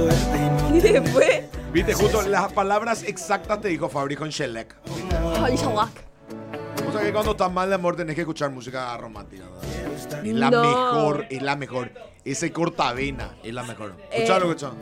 Y después, Viste, justo las palabras exactas te dijo Fabri con Shellac. ay, shalak. O sea que cuando estás mal de amor tenés que escuchar música romántica, ¿verdad? Es la No. mejor, es la mejor. Ese cortavena es la mejor. Escuchalo, escuchalo.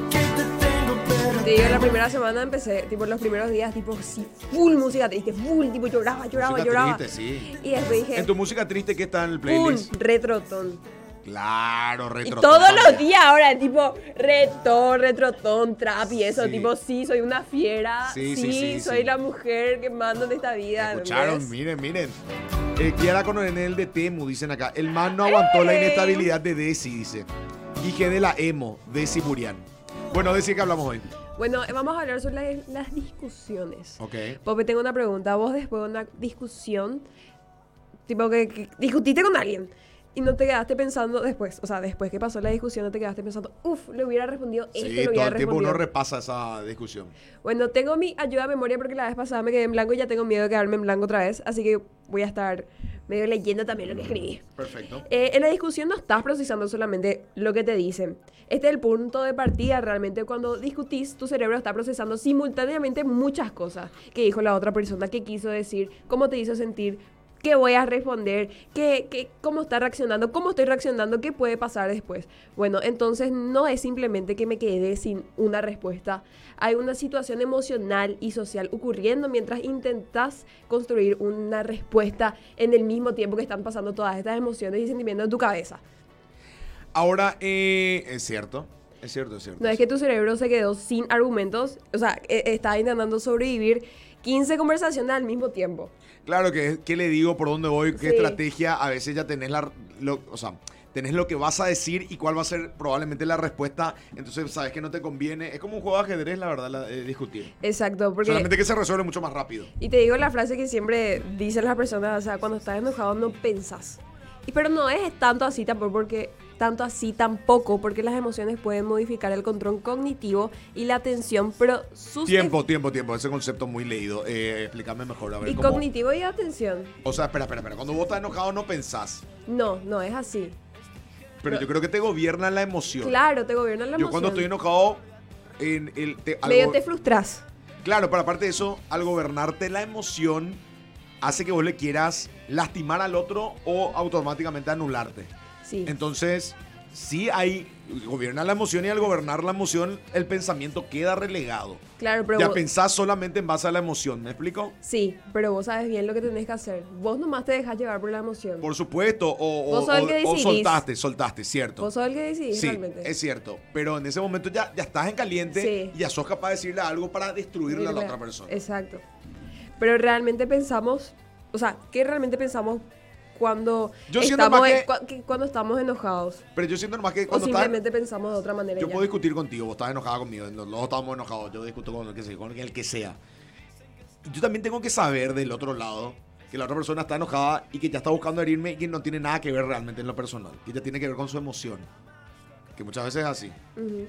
Te digo, la primera semana empecé, tipo, los primeros días, tipo, sí, full música triste, full, tipo, lloraba. Música triste, sí. Y después dije, En tu música triste, ¿qué está en el full, playlist? retrotón. Claro, Y retro. todos los días ahora, tipo, retrotón, trap y eso, Sí. tipo, sí, soy una fiera, Sí, soy sí. la mujer que mando en esta vida. Escucharon, ¿entendés? miren. Kiara Coronel de Temu, dicen acá. El man no aguantó la inestabilidad de Desi, dice. Hije de la emo, Desi Burian. Bueno, Desi, ¿qué hablamos hoy? Bueno, vamos a hablar sobre las discusiones. Ok. Pope, tengo una pregunta. Vos después de una discusión, tipo que discutiste con alguien y no te quedaste pensando después, o sea, después que pasó la discusión no te quedaste pensando, le hubiera respondido esto, Sí, le todo hubiera el tiempo respondido. uno repasa esa discusión. Bueno, tengo mi ayuda a memoria porque la vez pasada me quedé en blanco y ya tengo miedo de quedarme en blanco otra vez, así que voy a estar medio leyendo también lo que escribí. Perfecto. En la discusión no estás procesando solamente lo que te dicen. Este es el punto de partida realmente. Cuando discutís, tu cerebro está procesando simultáneamente muchas cosas. ¿Qué dijo la otra persona? ¿Qué quiso decir? ¿Cómo te hizo sentir? ¿Qué voy a responder? ¿Cómo está reaccionando? ¿Cómo estoy reaccionando? ¿Qué puede pasar después? Bueno, entonces no es simplemente que me quedé sin una respuesta. Hay una situación emocional y social ocurriendo mientras intentas construir una respuesta en el mismo tiempo que están pasando todas estas emociones y sentimientos en tu cabeza. Ahora, es cierto. No es que tu cerebro se quedó sin argumentos, o sea, está intentando sobrevivir 15 conversaciones al mismo tiempo. Claro, ¿qué le digo? ¿Por dónde voy? ¿Qué Sí. estrategia? A veces ya tenés tenés lo que vas a decir y cuál va a ser probablemente la respuesta. Entonces, sabes que no te conviene. Es como un juego de ajedrez, la verdad, discutir. Exacto, porque... Solamente que se resuelve mucho más rápido. Y te digo la frase que siempre dicen las personas, o sea, cuando estás enojado no pensás. Pero no es tanto así tampoco, porque las emociones pueden modificar el control cognitivo y la atención, pero sus... Tiempo. Ese concepto muy leído. Explícame mejor, a ver Y cómo. cognitivo y atención. O sea, espera. Cuando vos estás enojado no pensás. No es así. Pero yo creo que te gobierna la emoción. Claro, te gobierna la Yo emoción. cuando estoy enojado, Medio te frustras. Claro, pero aparte de eso, al gobernarte la emoción, hace que vos le quieras lastimar al otro o automáticamente anularte. Sí. Entonces, sí gobierna la emoción y al gobernar la emoción, el pensamiento queda relegado. Claro, pero Ya vos... pensás solamente en base a la emoción, ¿me explico? Sí, pero vos sabes bien lo que tenés que hacer. Vos nomás te dejas llevar por la emoción. Por supuesto, Vos sos el que o decidís. soltaste, cierto. Vos sos el que decidís Sí, realmente. es cierto. Pero en ese momento ya estás en caliente Sí. y ya sos capaz de decirle algo para destruirle a la otra persona. Exacto. Pero realmente pensamos, o sea, ¿qué realmente pensamos cuando Yo siento estamos, más que- cuando estamos enojados? Pero yo siento nomás que O cuando estás... simplemente pensamos de otra manera. Yo ya. puedo discutir contigo, vos estás enojada conmigo, los dos estamos enojados, yo discuto con el que sea. Y yo también tengo que saber del otro lado que la otra persona está enojada y que ya está buscando herirme y que no tiene nada que ver realmente en lo personal, que ya tiene que ver con su emoción. Que muchas veces es así. Ujú.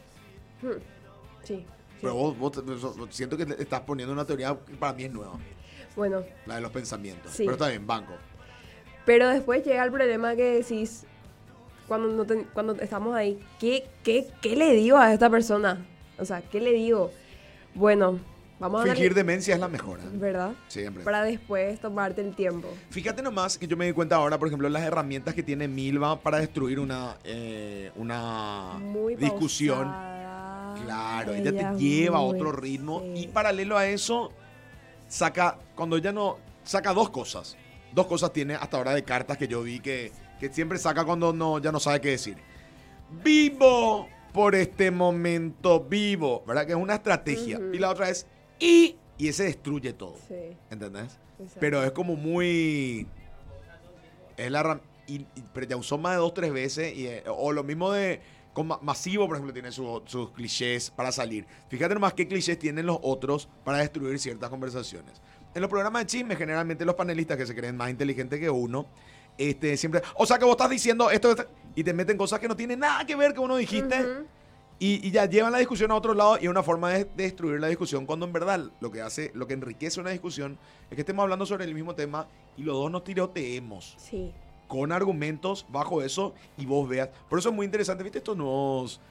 Sí. Pero vos siento que te estás poniendo una teoría que para mí es nueva, Bueno, la de los pensamientos. Sí. Pero está bien, banco. pero después llega el problema que decís, cuando estamos ahí, ¿qué le digo a esta persona? O sea, ¿qué le digo? Bueno, vamos a Fingir demencia es la mejor, ¿eh? ¿verdad? Siempre. Para después tomarte el tiempo. Fíjate nomás que yo me di cuenta ahora, por ejemplo, las herramientas que tiene Milva para destruir una Muy discusión. pausada. Claro, ella te lleva a otro ritmo y paralelo a eso saca, cuando ella no, saca dos cosas. Dos cosas tiene hasta ahora de cartas que yo vi que siempre saca cuando ya no sabe qué decir. Vivo por este momento, vivo, ¿verdad? Que es una estrategia. Ujú. Y la otra es y ese destruye todo. Sí. ¿Entendés? Exacto. Pero es como muy... Es pero ya usó más de 2-3 veces. O lo mismo de... Masivo, por ejemplo, tiene sus clichés para salir. Fíjate nomás qué clichés tienen los otros para destruir ciertas conversaciones. En los programas de chisme, generalmente los panelistas que se creen más inteligentes que uno, siempre... O sea, que vos estás diciendo esto... Y te meten cosas que no tienen nada que ver que uno dijiste. Ujú. Y ya llevan la discusión a otro lado y es una forma de destruir la discusión cuando en verdad lo que enriquece una discusión es que estemos hablando sobre el mismo tema y los dos nos tiroteemos Sí. con argumentos bajo eso y vos veas. Por eso es muy interesante, ¿viste? Estos nuevos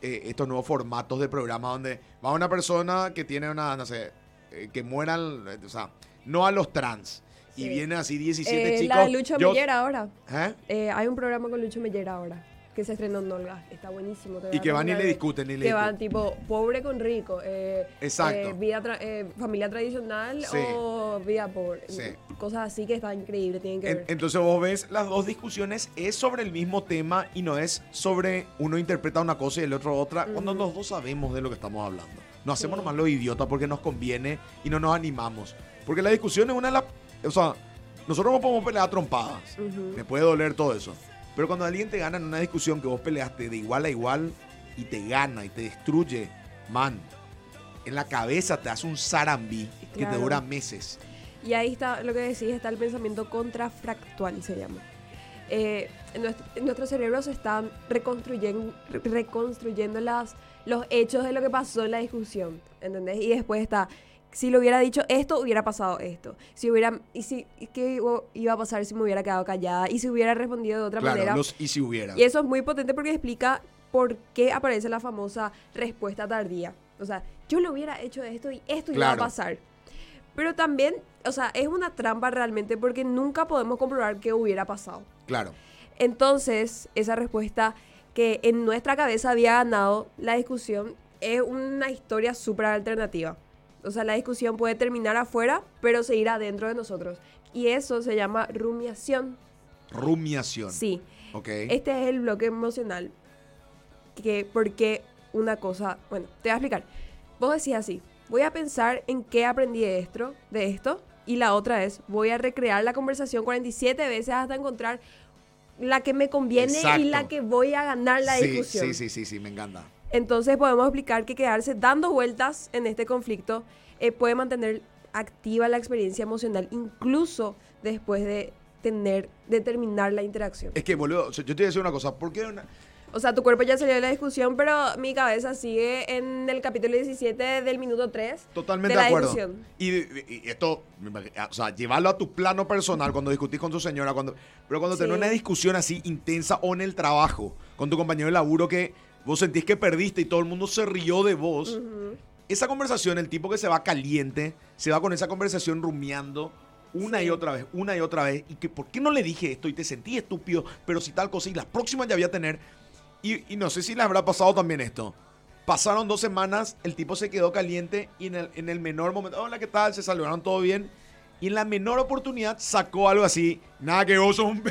estos nuevos formatos de programa donde va una persona que tiene una, no sé, que mueran, o sea, no a los trans. Y Sí. vienen así 17 chicos. La de Lucho yo- Mellera ahora. ¿Eh? Hay un programa con Lucho Mellera ahora que se estrenó en Nolga. Está buenísimo. te voy Y a que van y recomendar. le discuten y le Que van discuten. tipo pobre con rico. Exacto. Familia tradicional Sí. o vida pobre. Sí. Cosas así que están increíbles, tienen que ver. Entonces vos ves, las dos discusiones es sobre el mismo tema y no es sobre uno interpreta una cosa y el otro otra, cuando los dos sabemos de lo que estamos hablando. Nos hacemos Sí. nomás lo idiota porque nos conviene y no nos animamos. Porque la discusión es una de las... O sea, nosotros no podemos pelear a trompadas. Ujú. Me puede doler todo eso. Pero cuando alguien te gana en una discusión que vos peleaste de igual a igual y te gana y te destruye, man, en la cabeza te hace un zarambí que te Claro. dura meses. Y ahí está lo que decís, está el pensamiento contrafractual, se llama. Nuestros cerebros están reconstruyendo los hechos de lo que pasó en la discusión, ¿entendés? Y después está, si le hubiera dicho esto, hubiera pasado esto. ¿Qué iba a pasar si me hubiera quedado callada? Y si hubiera respondido de otra Claro, manera. y si hubiera. Y eso es muy potente porque explica por qué aparece la famosa respuesta tardía. O sea, yo le hubiera hecho esto y esto iba a Claro. pasar. Pero también, o sea, es una trampa realmente porque nunca podemos comprobar qué hubiera pasado. Claro. Entonces, esa respuesta que en nuestra cabeza había ganado la discusión es una historia súper alternativa. O sea, la discusión puede terminar afuera, pero seguir adentro de nosotros. Y eso se llama rumiación. Rumiación. Sí. Ok. Este es el bloque emocional. Porque una cosa... Bueno, te voy a explicar. Vos decís así, voy a pensar en qué aprendí de esto. Y la otra es, voy a recrear la conversación 47 veces hasta encontrar la que me conviene Exacto. y la que voy a ganar la Sí, discusión. sí, me encanta. Entonces podemos explicar que quedarse dando vueltas en este conflicto puede mantener activa la experiencia emocional incluso después de terminar la interacción. Es que, boludo, yo te voy a decir una cosa. ¿Por qué una... O sea, tu cuerpo ya salió de la discusión, pero mi cabeza sigue en el capítulo 17 del minuto 3 Totalmente de la de acuerdo. discusión. Y esto, o sea, llevarlo a tu plano personal cuando discutís con tu señora, pero cuando tenés Sí. una discusión así intensa o en el trabajo, con tu compañero de laburo que vos sentís que perdiste y todo el mundo se rió de vos, esa conversación, el tipo que se va caliente, se va con esa conversación rumiando una Sí. y otra vez, y que ¿por qué no le dije esto? Y te sentí estúpido, pero si tal cosa, y las próximas ya voy a tener... Y no sé si les habrá pasado también esto. Pasaron 2 semanas, el tipo se quedó caliente y en el menor momento, hola, ¿qué tal? Se saludaron todo bien. Y en la menor oportunidad sacó algo así, nada que vos sos un...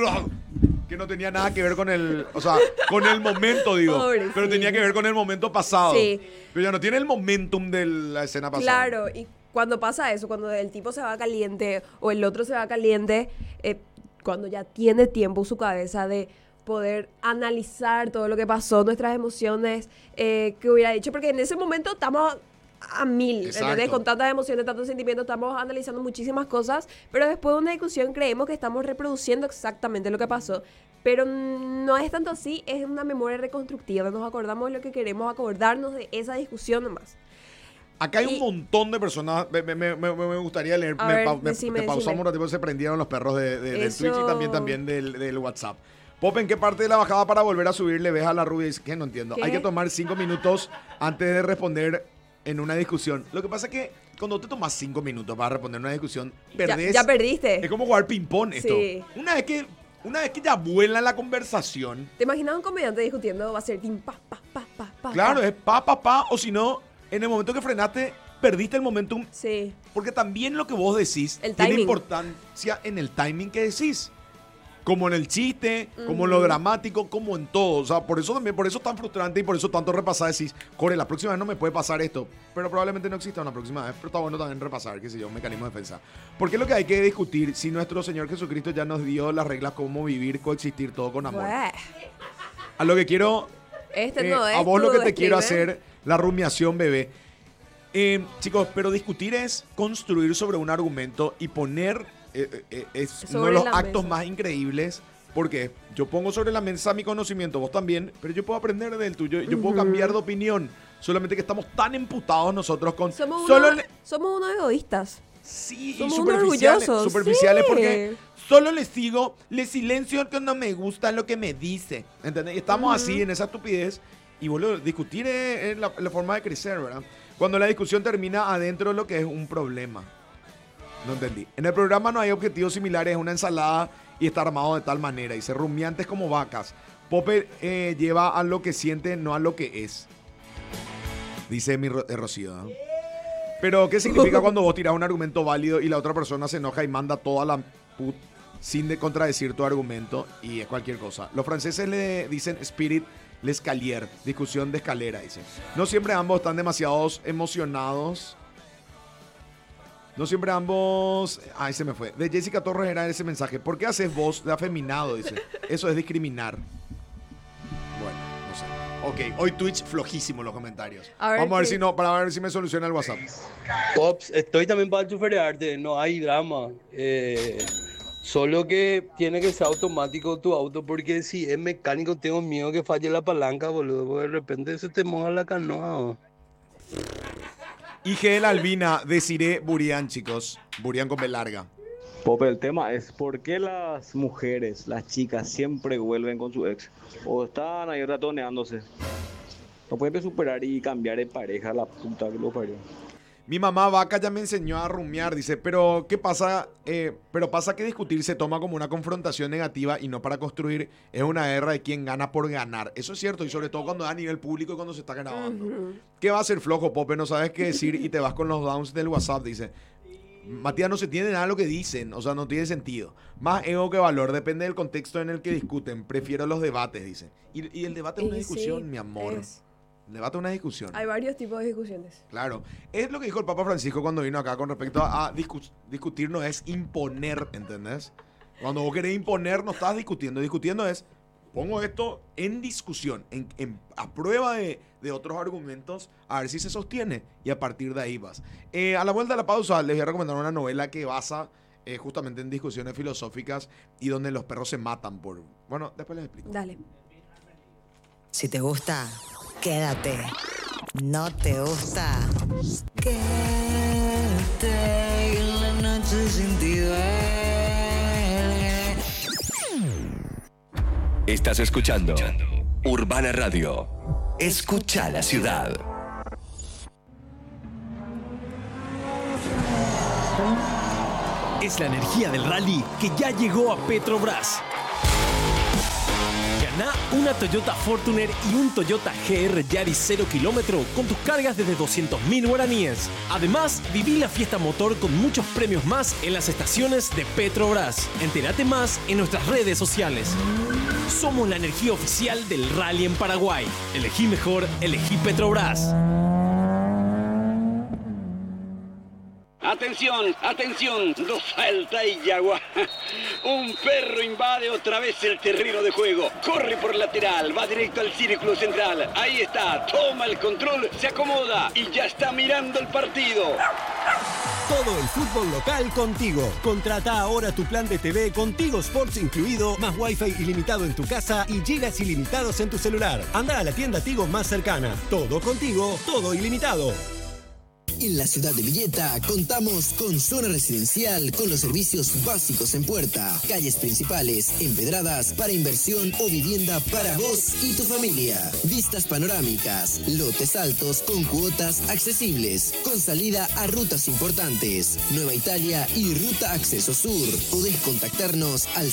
que no tenía nada que ver con el... O sea, con el momento, digo. Pobrecito. Pero tenía que ver con el momento pasado. Sí. Pero ya no tiene el momentum de la escena pasada. Claro, y cuando pasa eso, cuando el tipo se va caliente o el otro se va caliente, cuando ya tiene tiempo su cabeza de poder analizar todo lo que pasó, nuestras emociones, que hubiera dicho, porque en ese momento estamos a mil, Exacto. ¿entendés? Con tantas emociones, tantos sentimientos, estamos analizando muchísimas cosas, pero después de una discusión creemos que estamos reproduciendo exactamente lo que pasó. Pero no es tanto así, es una memoria reconstructiva, nos acordamos de lo que queremos acordarnos de esa discusión nomás. Acá hay un Y- montón de personas. Me gustaría leer. A ver, decime, te pausamos decime. un ratito, se prendieron los perros del Eso. Twitch y también del WhatsApp. Pop, ¿en qué parte de la bajada para volver a subir le ves a la rubia? Dice que no entiendo. ¿Qué? Hay que tomar 5 minutos antes de responder en una discusión. Lo que pasa es que cuando te tomas 5 minutos para responder una discusión, perdés. Ya perdiste. Es como jugar ping-pong esto. Sí. Una vez que ya vuela la conversación, ¿Te imaginas un comediante discutiendo? Va a ser tim, pa, pa, pa, pa, pa. claro, pa. es pa, o si no, en el momento que frenaste, perdiste el momentum. Sí. Porque también lo que vos decís El tiene timing. importancia en el timing que decís. Como en el chiste, como en lo dramático, como en todo. O sea, por eso es tan frustrante y por eso tanto repasar decís, Core, la próxima vez no me puede pasar esto. Pero probablemente no exista una próxima vez. Pero está bueno también repasar, qué sé yo, un mecanismo de defensa. Porque es lo que hay que discutir si nuestro Señor Jesucristo ya nos dio las reglas cómo vivir, coexistir todo con amor. Bueh. A lo que quiero Este no es a vos lo tu que te quiero streamer. hacer, la rumiación, bebé. Chicos, pero discutir es construir sobre un argumento y poner es uno de Sobre los la actos mesa. más increíbles porque yo pongo sobre la mesa mi conocimiento, vos también, pero yo puedo aprender del tuyo, yo puedo cambiar de opinión. Solamente que estamos tan emputados nosotros con Somos unos egoístas. Sí, y Somos unos superficiales, orgullosos, superficiales sí. porque solo le sigo, le silencio cuando me gusta lo que me dice. ¿Entendés? Y estamos así en esa estupidez Y boludo, discutir es la forma de crecer, ¿verdad? Cuando la discusión termina adentro de lo que es un problema. No entendí. En el programa no hay objetivos similares a una ensalada y está armado de tal manera. Dice, rumiantes como vacas. Popper lleva a lo que siente, no a lo que es. Dice mi Rocío. ¿Eh? Pero, ¿qué significa cuando vos tirás un argumento válido y la otra persona se enoja y manda toda la sin de contradecir tu argumento? Y es cualquier cosa. Los franceses le dicen spirit l'escalier, discusión de escalera, dice. No siempre ambos están demasiado emocionados. No siempre ambos... Ay, se me fue. De Jessica Torres era ese mensaje. ¿Por qué haces voz de afeminado? Dice. Eso es discriminar. Bueno, no sé. Ok, hoy Twitch flojísimo los comentarios. Vamos a ver si no, para ver si me soluciona el WhatsApp. Pops, estoy también para chuferearte, no hay drama. Solo que tiene que ser automático tu auto, porque si es mecánico tengo miedo que falle la palanca, boludo, porque de repente se te moja la canoa. Igel Albina, deciré Burián, chicos. Burián con B larga. Pope, el tema es por qué las mujeres, las chicas, siempre vuelven con su ex. O están ahí ratoneándose. No pueden superar y cambiar de pareja, la puta que lo parió. Mi mamá vaca ya me enseñó a rumiar, dice, pero ¿qué pasa? Pero pasa que discutir se toma como una confrontación negativa y no para construir. Es una guerra de quien gana por ganar. Eso es cierto, y sobre todo cuando es a nivel público y cuando se está grabando. ¿Qué va a ser flojo, Pope? No sabes qué decir y te vas con los downs del WhatsApp, dice. Matías, no se entiende nada de lo que dicen, o sea, no tiene sentido. Más ego que valor, depende del contexto en el que discuten. Prefiero los debates, dice. Y el debate es una discusión, mi amor. El debate es una discusión. Hay varios tipos de discusiones. Claro. Es lo que dijo el Papa Francisco cuando vino acá con respecto a discutir, no es imponer, ¿entendés? Cuando vos querés imponer, no estás discutiendo. Discutiendo es, pongo esto en discusión, a prueba de otros argumentos, a ver si se sostiene. Y a partir de ahí vas. A la vuelta de la pausa, les voy a recomendar una novela que basa justamente en discusiones filosóficas y donde los perros se matan por... Bueno, después les explico. Dale. Si te gusta... Quédate. ¿No te gusta? Quédate en la noche sin ti duele. Estás escuchando Urbana Radio. Escucha la ciudad. Es la energía del rally que ya llegó a Petrobras. Gana una Toyota Fortuner y un Toyota GR Yaris 0 kilómetro con tus cargas desde 200.000 guaraníes. Además, viví la fiesta motor con muchos premios más en las estaciones de Petrobras. Entérate más en nuestras redes sociales. Somos la energía oficial del rally en Paraguay. Elegí mejor, elegí Petrobras. Atención, atención, no falta y yagua. Un perro invade otra vez el terreno de juego. Corre por lateral, va directo al círculo central. Ahí está, toma el control, se acomoda y ya está mirando el partido. Todo el fútbol local contigo. Contrata ahora tu plan de TV con Tigo Sports incluido, más Wi-Fi ilimitado en tu casa y gigas ilimitados en tu celular. Anda a la tienda Tigo más cercana. Todo contigo, todo ilimitado. En la ciudad de Villeta contamos con zona residencial con los servicios básicos en puerta, calles principales, empedradas para inversión o vivienda para vos y tu familia, vistas panorámicas, lotes altos con cuotas accesibles, con salida a rutas importantes, Nueva Italia y Ruta Acceso Sur. Podés contactarnos al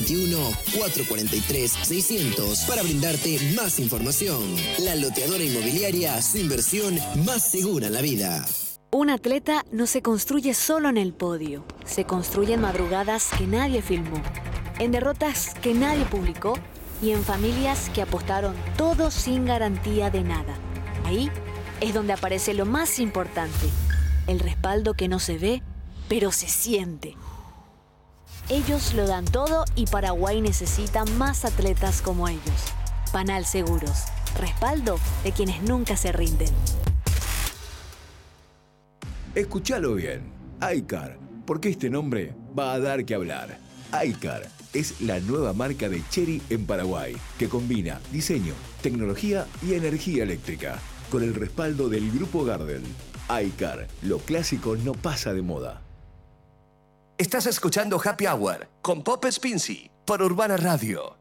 021-443-600 para brindarte más información. La Loteadora Inmobiliaria, su inversión más segura en la vida. Un atleta no se construye solo en el podio, se construye en madrugadas que nadie filmó, en derrotas que nadie publicó y en familias que apostaron todo sin garantía de nada. Ahí es donde aparece lo más importante, el respaldo que no se ve, pero se siente. Ellos lo dan todo y Paraguay necesita más atletas como ellos. Panal Seguros, respaldo de quienes nunca se rinden. Escúchalo bien. iCar, porque este nombre va a dar que hablar. iCar es la nueva marca de Chery en Paraguay, que combina diseño, tecnología y energía eléctrica, con el respaldo del Grupo Gardel. iCar, lo clásico no pasa de moda. Estás escuchando Happy Hour con Pope Spincy por Urbana Radio.